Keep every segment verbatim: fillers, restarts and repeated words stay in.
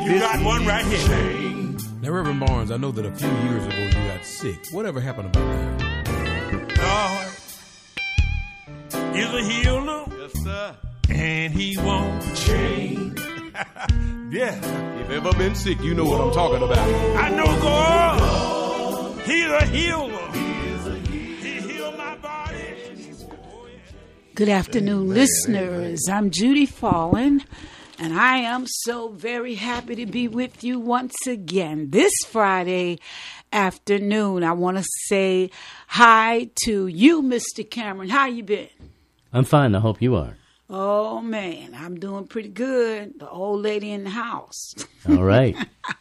You got one right here. Now, Reverend Barnes, I know that a few years ago you got sick. Whatever happened about that? God is a healer. Yes, sir. And he won't change. Yeah. If you've ever been sick, you know what I'm talking about. I know God. He's a healer. He healed my body. Oh, yeah. Good afternoon, amen, listeners. Amen. I'm Judy Fallon, and I am so very happy to be with you once again this Friday afternoon. I want to say hi to you, Mister Cameron. How you been? I'm fine. I hope you are. Oh, man, I'm doing pretty good. The old lady in the house. All right.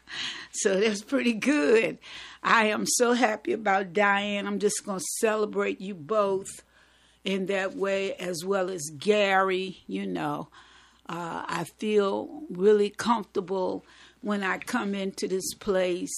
So that's pretty good. I am so happy about Diane. I'm just going to celebrate you both in that way, as well as Gary. You know, uh, I feel really comfortable when I come into this place,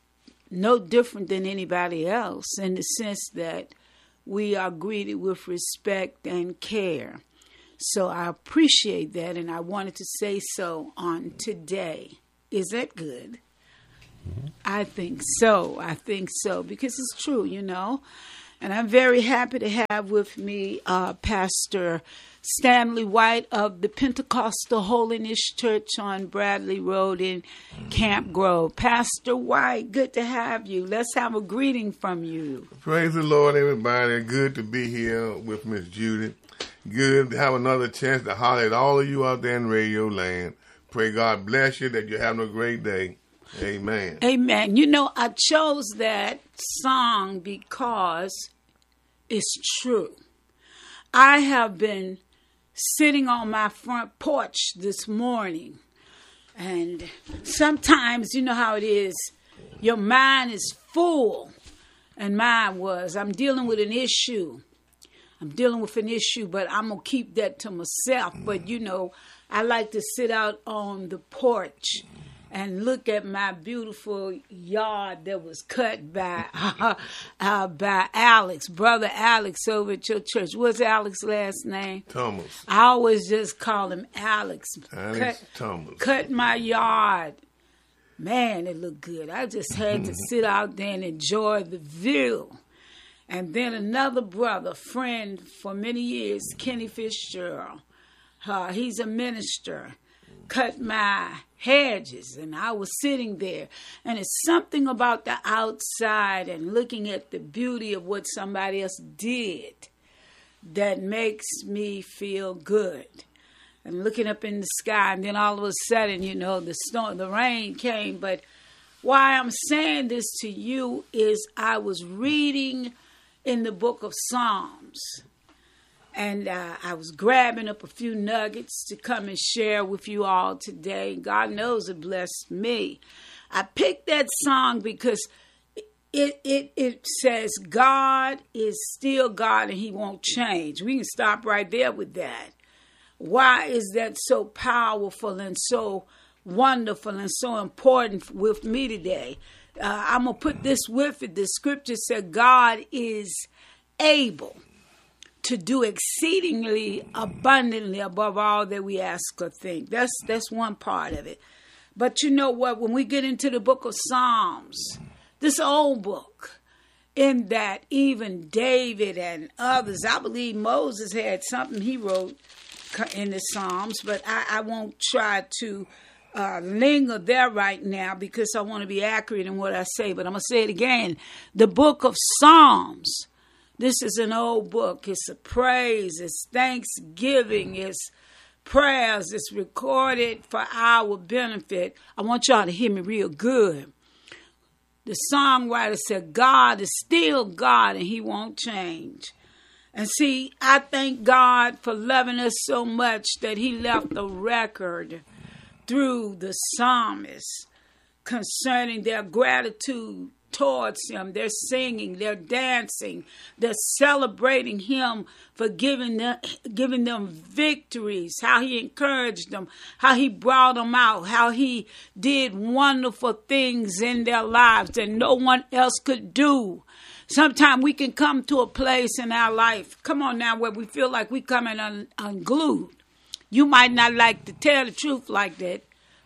no different than anybody else, in the sense that we are greeted with respect and care. So I appreciate that, and I wanted to say so on today. Is that good? Mm-hmm. I think so. I think so, because it's true, you know. And I'm very happy to have with me uh, Pastor Stanley White of the Pentecostal Holiness Church on Bradley Road in Camp Grove. Pastor White, good to have you. Let's have a greeting from you. Praise the Lord, everybody. Good to be here with Miss Judy. Good to have another chance to holler at all of you out there in radio land. Pray God bless you, that you're having a great day. Amen. Amen. You know, I chose that song because it's true. I have been sitting on my front porch this morning, and sometimes, you know how it is, your mind is full, and mine was. I'm dealing with an issue. I'm dealing with an issue, but I'm going to keep that to myself. But, you know, I like to sit out on the porch and look at my beautiful yard that was cut by uh, uh, by Alex, Brother Alex over at your church. What's Alex's last name? Thomas. I always just call him Alex. Alex cut, Thomas. Cut my yard. Man, it looked good. I just had to sit out there and enjoy the view. And then another brother, friend for many years, Kenny Fitzgerald, uh, he's a minister, cut my hedges, and I was sitting there. And it's something about the outside and looking at the beauty of what somebody else did that makes me feel good. And looking up in the sky, and then all of a sudden, you know, the storm, the rain came. But why I'm saying this to you is I was reading in the book of Psalms, and uh, I was grabbing up a few nuggets to come and share with you all today. God knows it blessed me. I picked that song because it it it says God is still God and he won't change. We can stop right there with that. Why is that so powerful and so wonderful and so important with me today? Uh, I'm going to put this with it. The scripture said God is able to do exceedingly abundantly above all that we ask or think. That's that's one part of it. But you know what? When we get into the book of Psalms, this old book, in that even David and others, I believe Moses had something he wrote in the Psalms, but I, I won't try to Uh, linger there right now because I want to be accurate in what I say, but I'm going to say it again. The book of Psalms, this is an old book. It's a praise, it's thanksgiving, it's prayers, it's recorded for our benefit. I want y'all to hear me real good. The songwriter said, God is still God and he won't change. And see, I thank God for loving us so much that he left a record through the psalmists concerning their gratitude towards him. They're singing, they're dancing, they're celebrating him for giving them, giving them victories, how he encouraged them, how he brought them out, how he did wonderful things in their lives that no one else could do. Sometimes we can come to a place in our life, come on now, where we feel like we coming un- unglued. You might not like to tell the truth like that,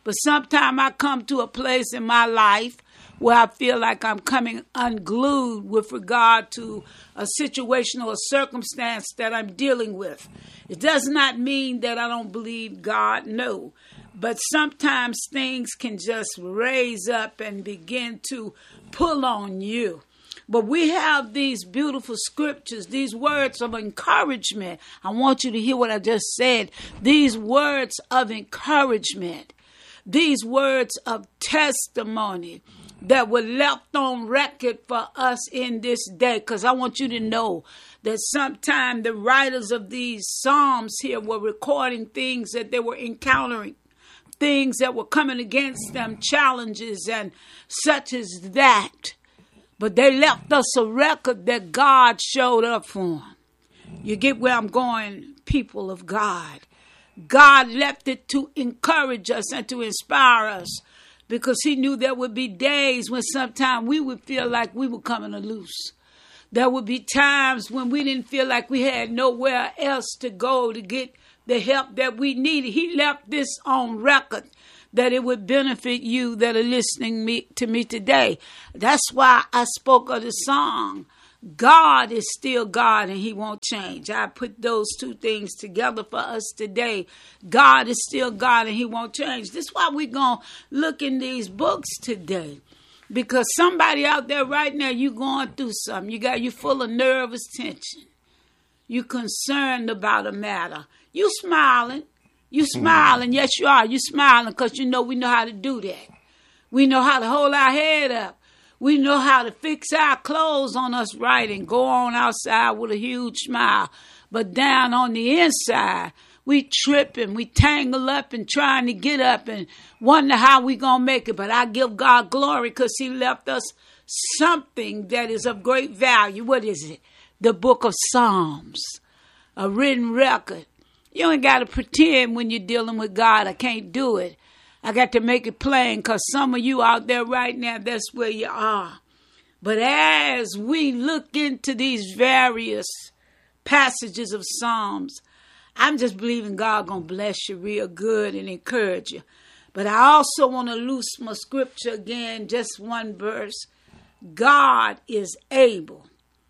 But sometimes I come to a place in my life where I feel like I'm coming unglued with regard to a situation or a circumstance that I'm dealing with. It does not mean that I don't believe God, no. But sometimes things can just raise up and begin to pull on you. But we have these beautiful scriptures, these words of encouragement. I want you to hear what I just said. These words of encouragement, these words of testimony that were left on record for us in this day. Because I want you to know that sometimes the writers of these Psalms here were recording things that they were encountering, things that were coming against them, challenges and such as that. But they left us a record that God showed up for them. You get where I'm going, people of God. God left it to encourage us and to inspire us, because he knew there would be days when sometimes we would feel like we were coming loose. There would be times when we didn't feel like we had nowhere else to go to get the help that we needed. He left this on record that it would benefit you that are listening me, to me today. That's why I spoke of the song, God is still God and he won't change. I put those two things together for us today. God is still God and he won't change. This is why we're going to look in these books today. Because somebody out there right now, you going through something. You got you full of nervous tension. You concerned about a matter. You smiling. You smiling. Yes, you are. You smiling because you know we know how to do that. We know how to hold our head up. We know how to fix our clothes on us right and go on outside with a huge smile. But down on the inside, we tripping, we tangle up and trying to get up and wonder how we going to make it. But I give God glory because he left us something that is of great value. What is it? The book of Psalms, a written record. You ain't got to pretend when you're dealing with God. I can't do it. I got to make it plain because some of you out there right now, that's where you are. But as we look into these various passages of Psalms, I'm just believing God going to bless you real good and encourage you. But I also want to loose my scripture again, just one verse. God is able.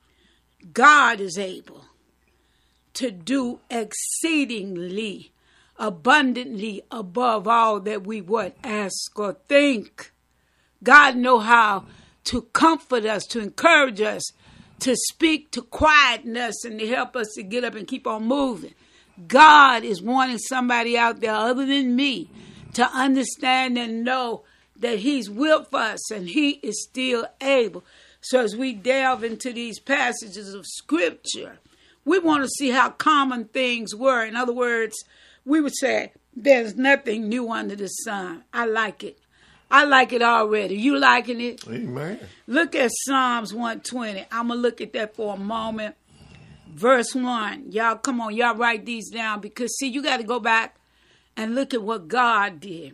God is able to do exceedingly abundantly above all that we would ask or think. God know how to comfort us, to encourage us, to speak, to quieten us, and to help us to get up and keep on moving. God is wanting somebody out there other than me to understand and know that he's with us and he is still able. So as we delve into these passages of scripture, we want to see how common things were. In other words, we would say, there's nothing new under the sun. I like it. I like it already. You liking it? Amen. Look at Psalms one twenty. I'm going to look at that for a moment. Verse one. Y'all, come on. Y'all write these down because, see, you got to go back and look at what God did.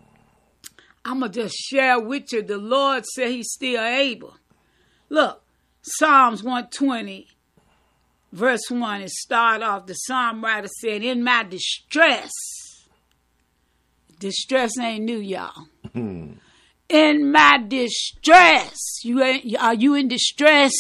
I'm going to just share with you. The Lord said he's still able. Look, Psalms one twenty. Verse one, it started off, the psalm writer said, in my distress, distress ain't new, y'all. In my distress, you ain't, are you in distress?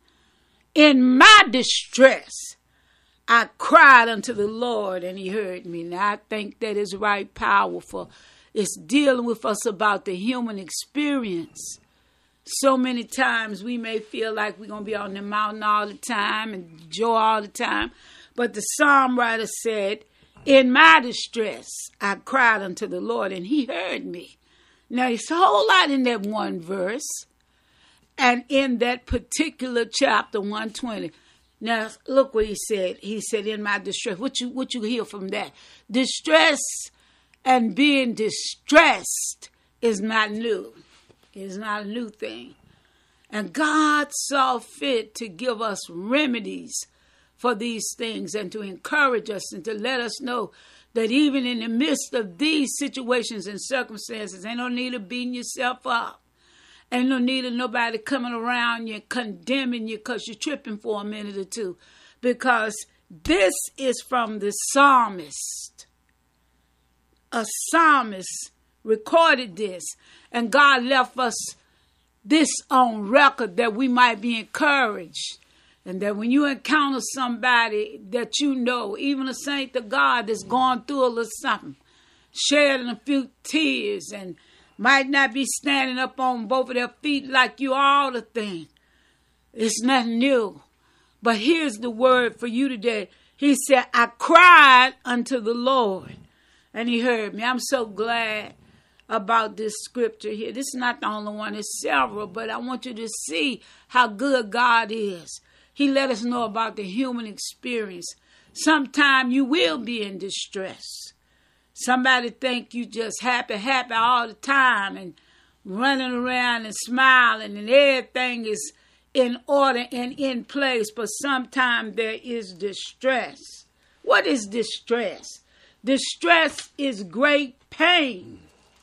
In my distress, I cried unto the Lord and he heard me. Now, I think that is right powerful. It's dealing with us about the human experience. So many times we may feel like we're going to be on the mountain all the time and joy all the time. But the psalm writer said, in my distress, I cried unto the Lord and he heard me. Now, there's a whole lot in that one verse and in that particular chapter, one twenty. Now, look what he said. He said, in my distress. What you, what you hear from that? Distress and being distressed is not new. It's not a new thing. And God saw fit to give us remedies for these things and to encourage us and to let us know that even in the midst of these situations and circumstances, ain't no need of beating yourself up. Ain't no need of nobody coming around you condemning you because you're tripping for a minute or two. Because this is from the psalmist. A psalmist recorded this, and God left us this on record that we might be encouraged. And that when you encounter somebody that you know, even a saint of God that's gone through a little something, shedding a few tears and might not be standing up on both of their feet like you all the thing. It's nothing new. But here's the word for you today. He said, I cried unto the Lord, and he heard me. I'm so glad about this scripture here. This is not the only one. It's several, but I want you to see how good God is. He let us know about the human experience. Sometime you will be in distress. Somebody think you just happy, happy all the time and running around and smiling and everything is in order and in place. But sometimes there is distress. What is distress? Distress is great pain.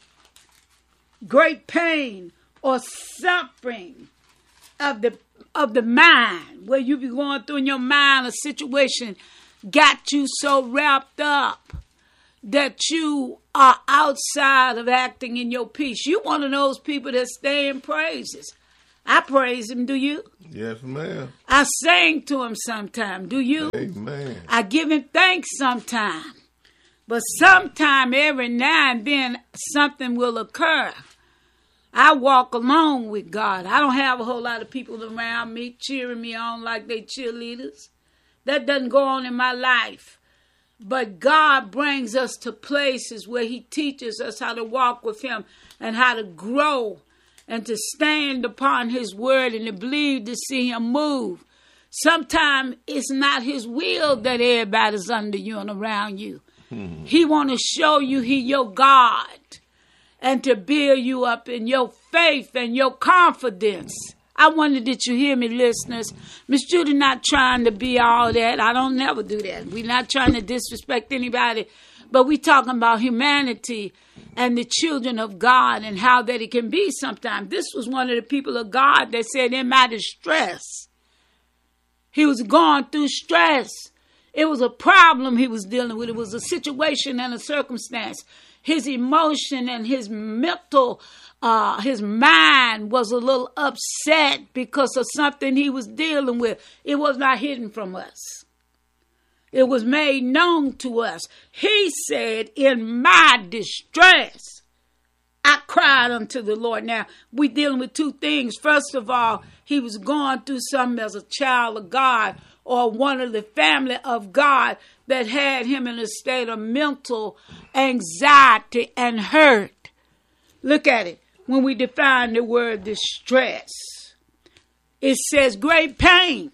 Great pain or suffering of the of the mind, where you be going through in your mind a situation got you so wrapped up that you are outside of acting in your peace. You one of those people that stay in praises. I praise him, do you? Yes, ma'am. I sing to him sometime, do you? Amen. I give him thanks sometime. But sometime, every now and then, something will occur. I walk alone with God. I don't have a whole lot of people around me cheering me on like they cheerleaders. That doesn't go on in my life. But God brings us to places where he teaches us how to walk with him and how to grow and to stand upon his word and to believe to see him move. Sometimes it's not his will that everybody's under you and around you. Hmm. He want to show you he your God. And to build you up in your faith and your confidence. I wonder, did you hear me, listeners? Miss Judy not trying to be all that. I don't never do that. We're not trying to disrespect anybody. But we talking about humanity and the children of God and how that it can be sometimes. This was one of the people of God that said, in my distress. He was going through stress. It was a problem he was dealing with. It was a situation and a circumstance. His emotion and his mental, uh, his mind was a little upset because of something he was dealing with. It was not hidden from us. It was made known to us. He said, in my distress, I cried unto the Lord. Now, we're dealing with two things. First of all, he was going through something as a child of God or one of the family of God that had him in a state of mental anxiety and hurt. Look at it. When we define the word distress, it says great pain.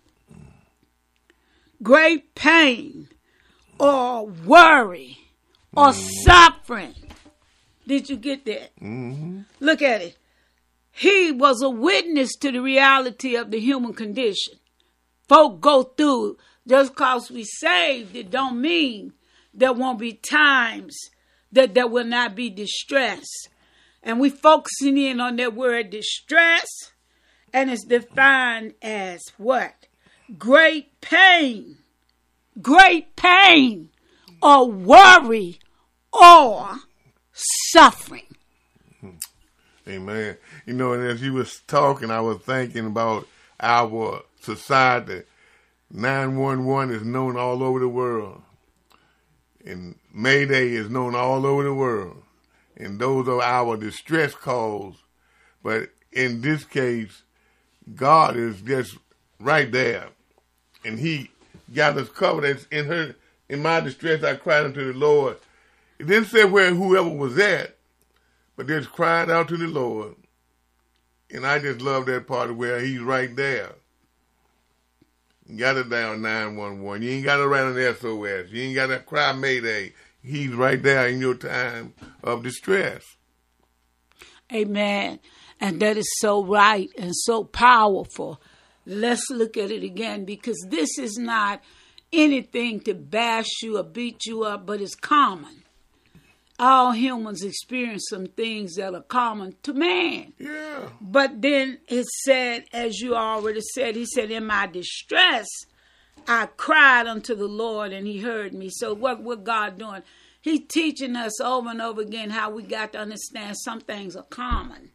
Great pain or worry or suffering. Did you get that? Mm-hmm. Look at it. He was a witness to the reality of the human condition. Folk go through. Just because we saved, it don't mean there won't be times that there will not be distress. And we focusing in on that word distress, and it's defined as what? Great pain. Great pain or worry or suffering. Amen. You know, and as you was talking, I was thinking about our society. nine one one is known all over the world. And Mayday is known all over the world. And those are our distress calls. But in this case, God is just right there. And he got us covered. As in her, in my distress, I cried unto the Lord. It didn't say where whoever was at, but just cried out to the Lord. And I just love that part of where he's right there. You got to dial nine one one. You ain't got to write an S O S. You ain't got to cry Mayday. He's right there in your time of distress. Amen. And that is so right and so powerful. Let's look at it again, because this is not anything to bash you or beat you up, but it's common. All humans experience some things that are common to man. Yeah. But then it said, as you already said, he said, in my distress, I cried unto the Lord and he heard me. So what what God doing? He's teaching us over and over again how we got to understand some things are common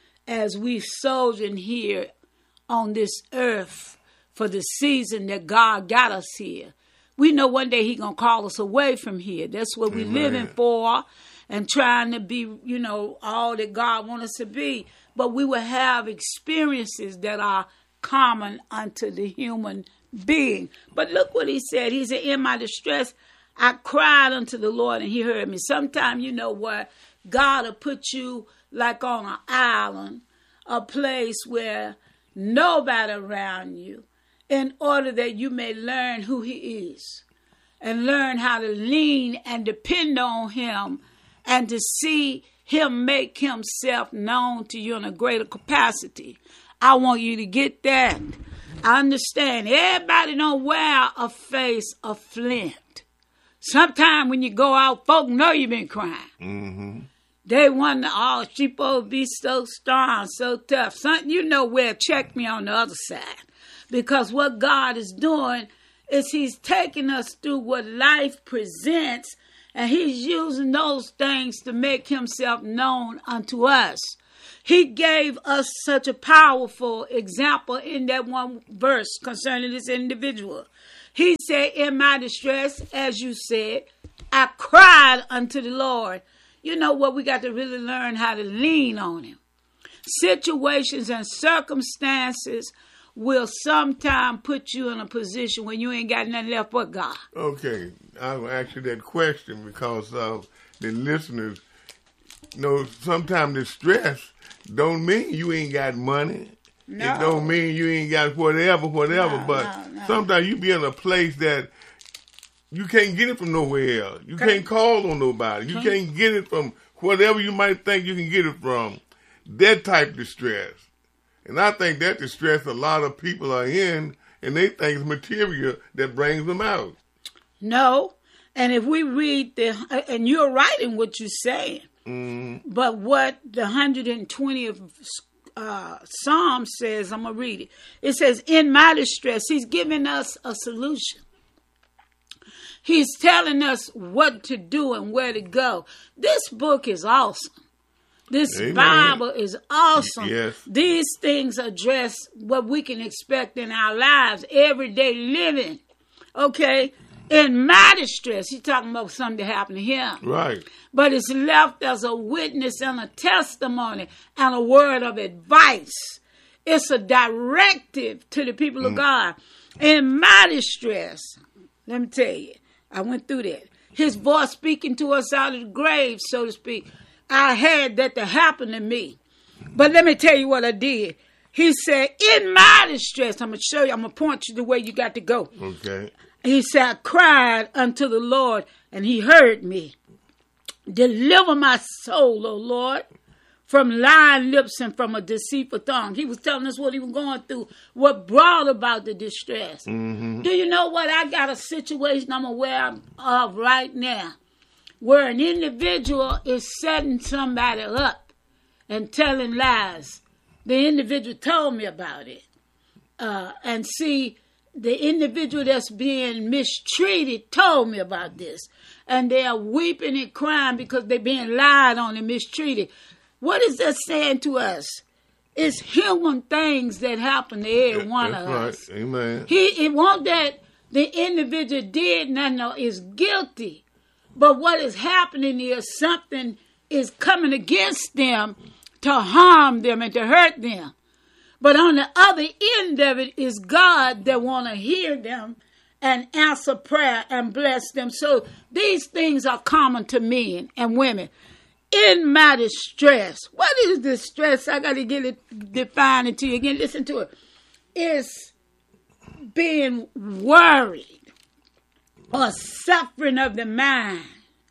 as we sojourn here on this earth for the season that God got us here. We know one day He's going to call us away from here. That's what we're living for and trying to be, you know, all that God wants us to be. But we will have experiences that are common unto the human being. But look what He said. He said, in my distress, I cried unto the Lord and He heard me. Sometimes, you know what, God will put you like on an island, a place where nobody around you, in order that you may learn who He is and learn how to lean and depend on Him and to see Him make Himself known to you in a greater capacity. I want you to get that. I understand everybody don't wear a face of flint. Sometimes when you go out, folk know you've been crying. Mm-hmm. They wonder, oh, she supposed to be so strong, so tough. Something you know where, check me on the other side. Because what God is doing is He's taking us through what life presents, and He's using those things to make Himself known unto us. He gave us such a powerful example in that one verse concerning this individual. He said, in my distress, as you said, I cried unto the Lord. You know what? We got to really learn how to lean on Him. Situations and circumstances will sometime put you in a position when you ain't got nothing left but God. Okay, I'll ask you that question because uh, the listeners know sometimes the stress don't mean you ain't got money. No. It don't mean you ain't got whatever, whatever. No, but no, no. Sometimes you be in a place that you can't get it from nowhere else. You okay. can't call on nobody. You okay. can't get it from whatever you might think you can get it from. That type of distress. And I think that distress a lot of people are in, and they think it's material that brings them out. No. And if we read the, and you're right in what you're saying, mm. but what the one hundred twentieth uh, Psalm says, I'm going to read it. It says, in my distress, He's giving us a solution. He's telling us what to do and where to go. This book is awesome. This Amen. Bible is awesome. Yes. These things address what we can expect in our lives, everyday living. Okay? In my distress, he's talking about something that happened to him. Right. But it's left as a witness and a testimony and a word of advice. It's a directive to the people mm. of God. In my distress, let me tell you, I went through that. His voice speaking to us out of the grave, so to speak. I had that to happen to me. But let me tell you what I did. He said, in my distress, I'm going to show you, I'm going to point you the way you got to go. Okay. He said, I cried unto the Lord, and He heard me. Deliver my soul, O Lord, from lying lips and from a deceitful tongue. He was telling us what he was going through, what brought about the distress. Mm-hmm. Do you know what? I got a situation I'm aware of right now where an individual is setting somebody up and telling lies. The individual told me about it. Uh, and see, the individual that's being mistreated told me about this. And they are weeping and crying because they're being lied on and mistreated. What is that saying to us? It's human things that happen to every yeah, one of right. us. Amen. He, it won't that the individual did nothing or is guilty. But what is happening is something is coming against them to harm them and to hurt them. But on the other end of it is God that want to hear them and answer prayer and bless them. So these things are common to men and women. In my distress. What is distress? I got to get it defined to you again. Listen to it. It's being worried or suffering of the mind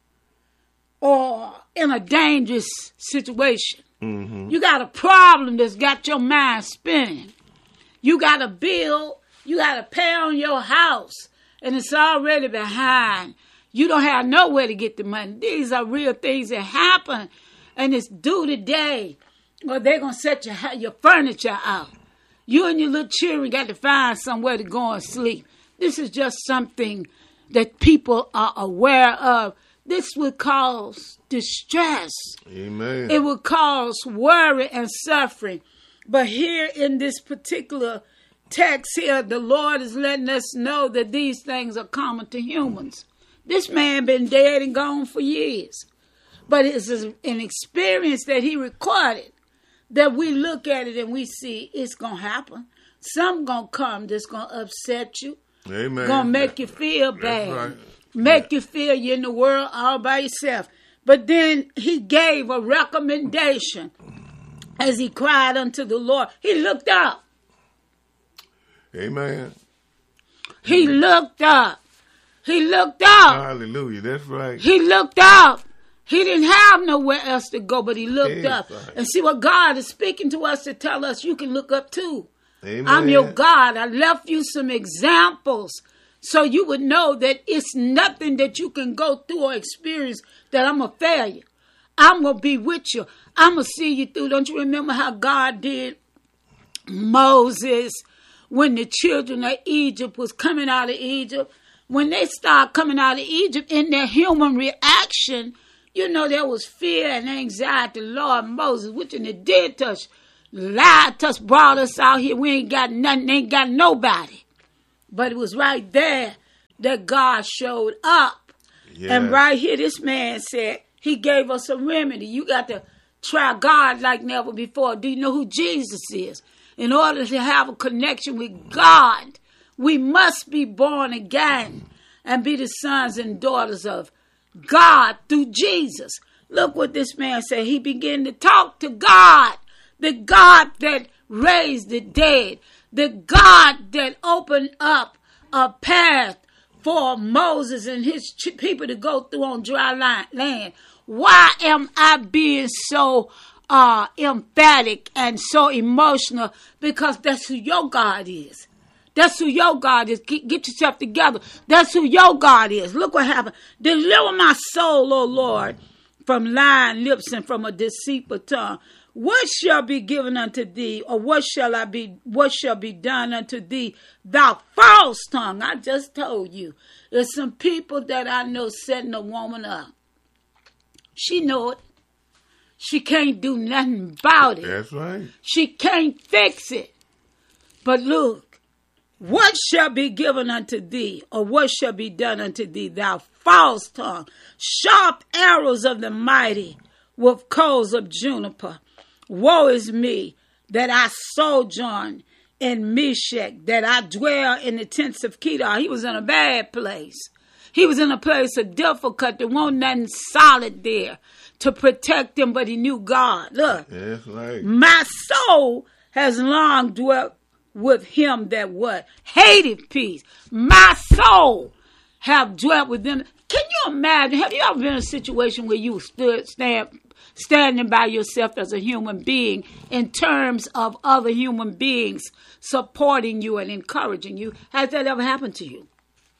or in a dangerous situation. Mm-hmm. You got a problem that's got your mind spinning. You got a bill, you got to pay on your house, and it's already behind. You don't have nowhere to get the money. These are real things that happen, and it's due today, or they're going to set your, your furniture out. You and your little children got to find somewhere to go and sleep. This is just something that people are aware of. this would cause distress. Amen. It would cause worry and suffering. But here in this particular text here, the Lord is letting us know that these things are common to humans. This man been dead and gone for years. But it's an experience that he recorded that we look at it and we see it's going to happen. Something going to come that's going to upset you. Amen. Going to make you feel bad. That's right. Make you feel you're in the world all by yourself. But then he gave a recommendation as he cried unto the Lord. He looked up. Amen. He looked up. He looked up. Hallelujah. That's right. He looked up. He didn't have nowhere else to go, but he looked Yes, up. right. And see what God is speaking to us to tell us you can look up too. Amen. I'm your God. I left you some examples so you would know that it's nothing that you can go through or experience that I'm going to fail you. I'm going to be with you. I'm going to see you through. Don't you remember how God did Moses when the children of Egypt was coming out of Egypt? When they started coming out of Egypt, in their human reaction, you know, there was fear and anxiety. Lord Moses, which in it did touch, lied to us, brought us out here. We ain't got nothing, ain't got nobody. But it was right there that God showed up. Yes. And right here, this man said, he gave us a remedy. You got to try God like never before. Do you know who Jesus is? In order to have a connection with God, we must be born again and be the sons and daughters of God through Jesus. Look what this man said. He began to talk to God, the God that raised the dead, the God that opened up a path for Moses and his people to go through on dry land. Why am I being so uh, emphatic and so emotional? Because that's who your God is. That's who your God is. Get, get yourself together. That's who your God is. Look what happened. Deliver my soul, O Lord, from lying lips and from a deceitful tongue. What shall be given unto thee, or what shall I be? What shall be done unto thee, thou false tongue? I just told you. There's some people that I know setting a woman up. She know it. She can't do nothing about it. That's right. She can't fix it. But look, what shall be given unto thee, or what shall be done unto thee, thou false tongue? Sharp arrows of the mighty with coals of juniper. Woe is me that I sojourn in Meshach, that I dwell in the tents of Kedar. He was in a bad place. He was in a place of difficulty. There wasn't nothing solid there to protect him, but he knew God. Look, That's right. my soul has long dwelt with him that what? Hated peace. My soul have dwelt with them. Can you imagine? Have you ever been in a situation where you stood stand, standing by yourself as a human being in terms of other human beings supporting you and encouraging you? Has that ever happened to you?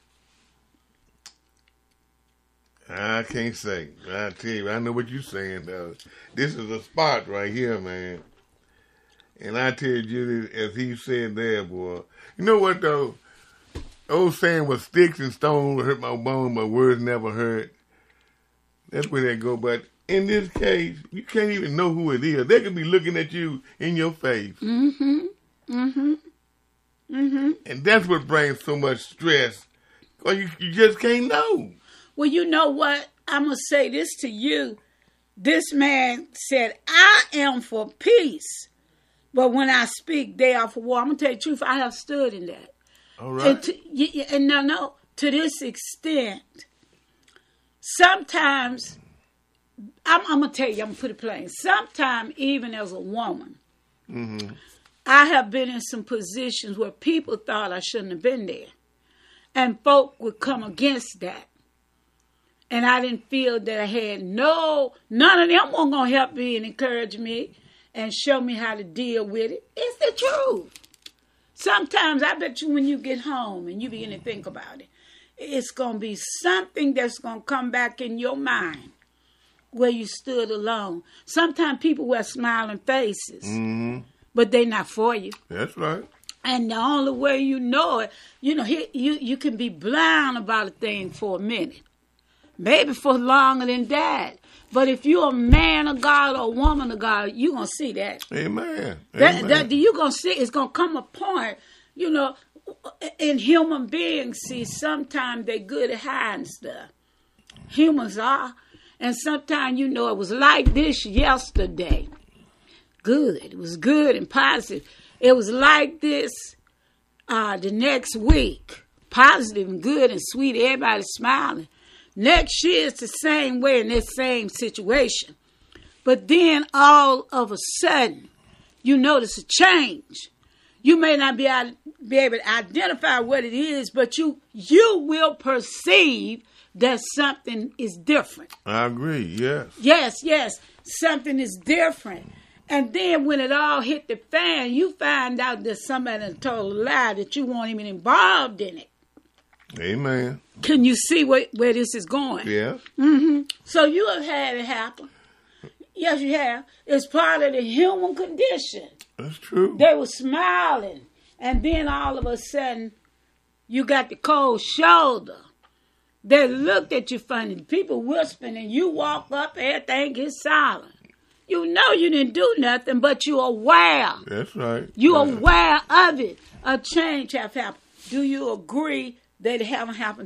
I can't say. I tell you, I know what you're saying, though. This is a spot right here, man. And I tell you, as he said there, boy. You know what, though? Old saying was sticks and stones hurt my bone, but words never hurt. That's where they go. But in this case, you can't even know who it is. They could be looking at you in your face. Mm-hmm. Mm-hmm. Mm-hmm. And that's what brings so much stress. Or you, you just can't know. Well, you know what? I'm going to say this to you. This man said, I am for peace, but when I speak, they are for war. I'm going to tell you the truth. I have stood in that. All right. And, to, and no, no, to this extent, sometimes, I'm, I'm going to tell you, I'm going to put it plain. Sometimes, even as a woman, Mm-hmm. I have been in some positions where people thought I shouldn't have been there. And folk would come against that. And I didn't feel that I had no, none of them weren't going to help me and encourage me and show me how to deal with it. It's the truth. Sometimes I bet you when you get home and you begin to think about it, it's going to be something that's going to come back in your mind where you stood alone. Sometimes people wear smiling faces, Mm-hmm. but they're not for you. That's right. And the only way you know it, you know, you, you can be blind about a thing for a minute. maybe for longer than that. But if you're a man of God or a woman of God, you're going to see that. Amen. That, Amen. that you're going to see, it's going to come a point, you know, in human beings, see, sometimes they're good at hiding stuff. Humans are. And sometimes, you know, it was like this yesterday. Good. It was good and positive. It was like this uh, the next week. Positive and good and sweet. Everybody smiling. Next year, it's the same way in this same situation. But then all of a sudden, you notice a change. You may not be, able, be able to identify what it is, but you you will perceive that something is different. I agree, yes. Yes, yes, something is different. And then when it all hit the fan, you find out that somebody told a lie that you weren't even involved in it. Amen. Can you see where, where this is going? Yeah. Mm-hmm. So you have had it happen. Yes, you have. It's part of the human condition. That's true. They were smiling. And then all of a sudden, you got the cold shoulder. They looked at you funny. People whispering, and you walk up, everything gets silent. You know you didn't do nothing, but you're aware. That's right. You're yeah. aware of it. A change have happened. Do you agree that it haven't happened